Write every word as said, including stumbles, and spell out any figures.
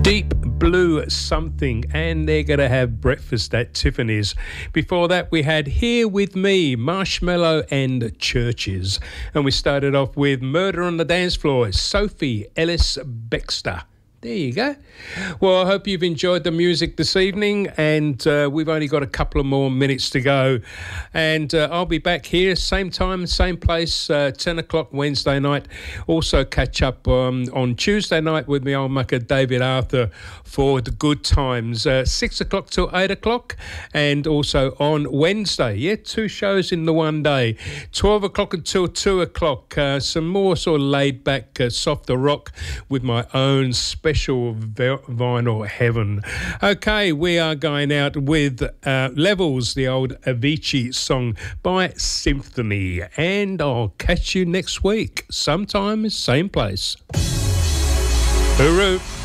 Deep Blue Something, and they're going to have breakfast at Tiffany's. Before that, we had Here With Me, Marshmallow and Churches. And we started off with Murder on the Dance Floor, Sophie Ellis-Bextor. There you go. Well, I hope you've enjoyed the music this evening, and uh, we've only got a couple of more minutes to go. And uh, I'll be back here, same time, same place, uh, ten o'clock Wednesday night. Also catch up um, on Tuesday night with my old mucker David Arthur for the good times, uh, six o'clock till eight o'clock, and also on Wednesday. Yeah, two shows in the one day, twelve o'clock until two o'clock. Uh, some more sort of laid back, uh, softer rock with my own special Special vinyl heaven. Okay, we are going out with uh, Levels, the old Avicii song by Symphony, and I'll catch you next week, sometime, same place. Hooroo!